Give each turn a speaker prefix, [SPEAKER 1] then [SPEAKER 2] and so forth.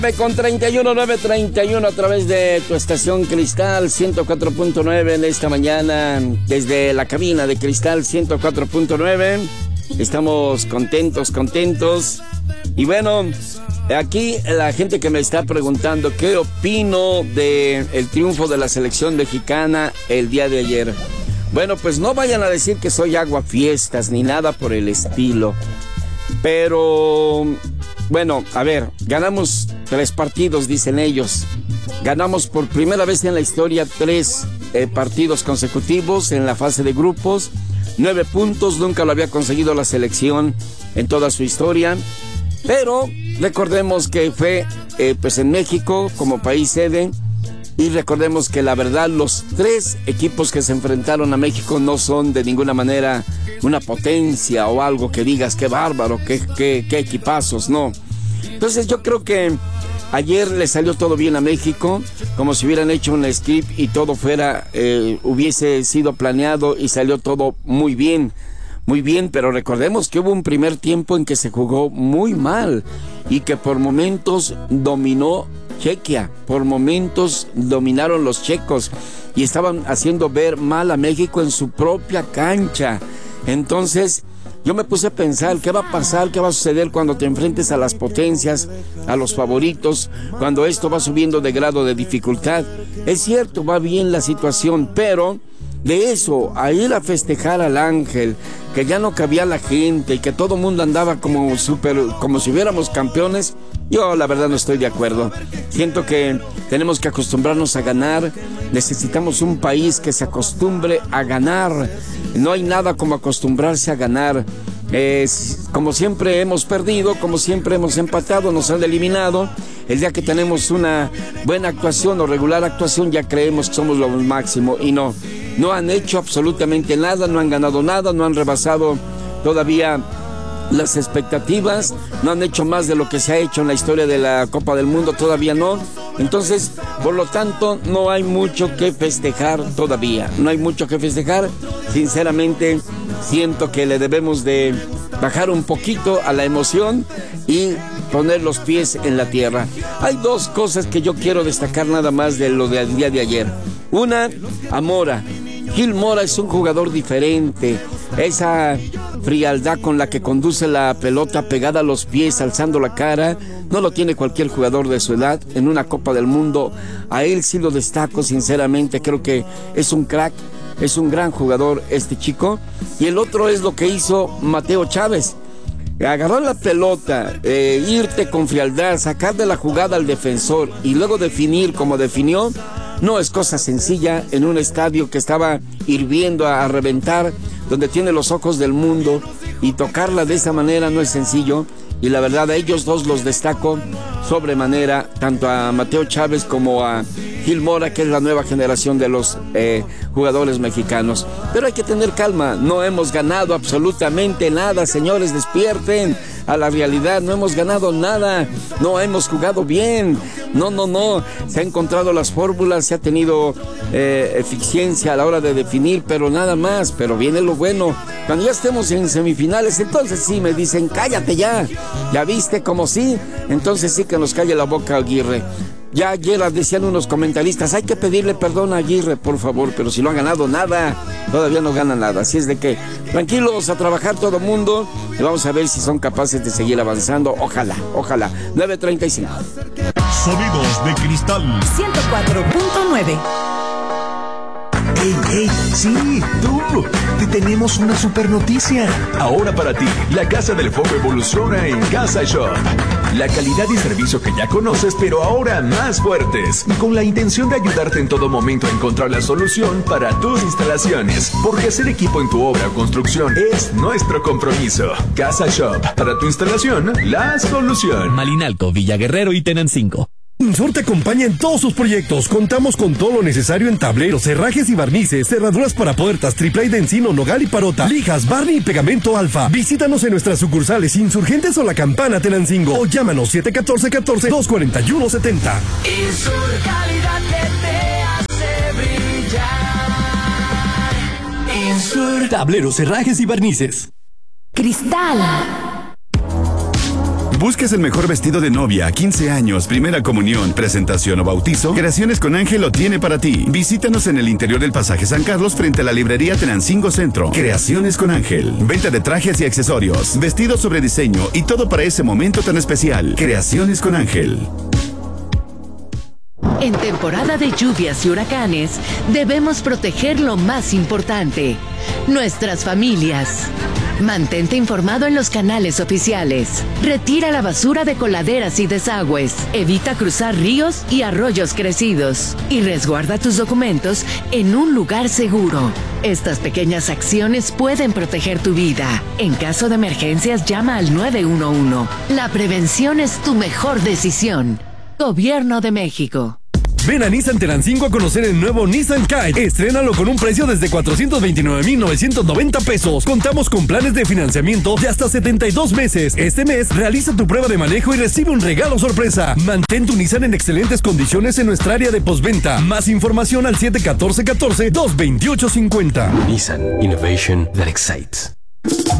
[SPEAKER 1] Con 9:31 a través de tu estación Cristal 104.9 en esta mañana, desde la cabina de Cristal 104.9. Estamos contentos. Y bueno, aquí la gente que me está preguntando qué opino del triunfo de la selección mexicana el día de ayer. Bueno, pues no vayan a decir que soy aguafiestas ni nada por el estilo. Pero bueno, a ver, ganamos 3 partidos, dicen ellos. Ganamos por primera vez en la historia 3 partidos consecutivos en la fase de grupos. 9 puntos, nunca lo había conseguido la selección en toda su historia. Pero recordemos que fue pues en México como país sede. Y recordemos que la verdad los 3 equipos que se enfrentaron a México no son de ninguna manera una potencia o algo que digas qué bárbaro, qué equipazos, no. Entonces yo creo que ayer le salió todo bien a México, como si hubieran hecho un script y todo hubiese sido planeado y salió todo muy bien, pero recordemos que hubo un primer tiempo en que se jugó muy mal y que por momentos dominó Chequia, por momentos dominaron los checos y estaban haciendo ver mal a México en su propia cancha. Entonces yo me puse a pensar, ¿qué va a pasar? ¿Qué va a suceder cuando te enfrentes a las potencias, a los favoritos, cuando esto va subiendo de grado de dificultad? Es cierto, va bien la situación, pero de eso, a ir a festejar al Ángel, que ya no cabía la gente y que todo el mundo andaba como si hubiéramos campeones, yo la verdad no estoy de acuerdo. Siento que tenemos que acostumbrarnos a ganar, necesitamos un país que se acostumbre a ganar, no hay nada como acostumbrarse a ganar. Como siempre hemos perdido, como siempre hemos empatado, nos han eliminado. El día que tenemos una buena actuación o regular actuación ya creemos que somos lo máximo y no han hecho absolutamente nada, no han ganado nada, no han rebasado todavía las expectativas, no han hecho más de lo que se ha hecho en la historia de la Copa del Mundo, todavía no. Entonces, por lo tanto, no hay mucho que festejar todavía, no hay mucho que festejar. Sinceramente, siento que le debemos de bajar un poquito a la emoción y poner los pies en la tierra. Hay 2 cosas que yo quiero destacar nada más de lo del día de ayer. Una, a Mora. Gil Mora es un jugador diferente. Esa frialdad con la que conduce la pelota pegada a los pies, alzando la cara, no lo tiene cualquier jugador de su edad en una Copa del Mundo. A él sí lo destaco, sinceramente. Creo que es un crack, es un gran jugador este chico. Y el otro es lo que hizo Mateo Chávez. Agarrar la pelota, irte con frialdad, sacar de la jugada al defensor y luego definir como definió, no es cosa sencilla en un estadio que estaba hirviendo a reventar, donde tiene los ojos del mundo, y tocarla de esa manera no es sencillo. Y la verdad, a ellos 2 los destaco sobremanera, tanto a Mateo Chávez como a Gil Mora, que es la nueva generación de los jugadores mexicanos. Pero hay que tener calma, no hemos ganado absolutamente nada, señores, despierten a la realidad, no hemos ganado nada, no hemos jugado bien, no, se han encontrado las fórmulas, se ha tenido eficiencia a la hora de definir, pero nada más. Pero viene lo bueno, cuando ya estemos en semifinales, entonces sí me dicen, cállate ya viste como sí, entonces sí que nos calle la boca Aguirre. Ya ayer decían unos comentaristas, hay que pedirle perdón a Aguirre, por favor, pero si no ha ganado nada, todavía no gana nada. Así es de que, tranquilos, a trabajar todo el mundo, y vamos a ver si son capaces de seguir avanzando. Ojalá. 9:35.
[SPEAKER 2] Sonidos de Cristal
[SPEAKER 3] 104.9.
[SPEAKER 4] ¡Ey! Sí, tú. Te tenemos una super noticia.
[SPEAKER 2] Ahora para ti, la Casa del Foco evoluciona en Casa Shop. La calidad y servicio que ya conoces, pero ahora más fuertes. Con la intención de ayudarte en todo momento a encontrar la solución para tus instalaciones. Porque hacer equipo en tu obra o construcción es nuestro compromiso. Casa Shop. Para tu instalación, la solución.
[SPEAKER 5] Malinalco, Villaguerrero y Tenancingo.
[SPEAKER 6] Insur te acompaña en todos sus proyectos. Contamos con todo lo necesario en tableros, herrajes y barnices, cerraduras para puertas, triple de encino, nogal y parota, lijas, barni y pegamento alfa. Visítanos en nuestras sucursales Insurgentes o La Campana Tenancingo o llámanos 714-241-70.
[SPEAKER 7] Insur, calidad que te hace brillar. Insur.
[SPEAKER 5] Tableros, herrajes y barnices.
[SPEAKER 3] Cristal.
[SPEAKER 8] ¿Buscas el mejor vestido de novia, 15 años, primera comunión, presentación o bautizo? Creaciones con Ángel lo tiene para ti. Visítanos en el interior del Pasaje San Carlos frente a la librería Tenancingo Centro. Creaciones con Ángel. Venta de trajes y accesorios, vestidos sobre diseño y todo para ese momento tan especial. Creaciones con Ángel.
[SPEAKER 9] En temporada de lluvias y huracanes, debemos proteger lo más importante, nuestras familias. Mantente informado en los canales oficiales. Retira la basura de coladeras y desagües. Evita cruzar ríos y arroyos crecidos. Y resguarda tus documentos en un lugar seguro. Estas pequeñas acciones pueden proteger tu vida. En caso de emergencias, llama al 911. La prevención es tu mejor decisión. Gobierno de México.
[SPEAKER 6] Ven a Nissan Tenancingo a conocer el nuevo Nissan Kite. Estrénalo con un precio desde 429,990 pesos. Contamos con planes de financiamiento de hasta 72 meses. Este mes, realiza tu prueba de manejo y recibe un regalo sorpresa. Mantén tu Nissan en excelentes condiciones en nuestra área de postventa. Más información al 714-14-228-50.
[SPEAKER 10] Nissan Innovation that excites.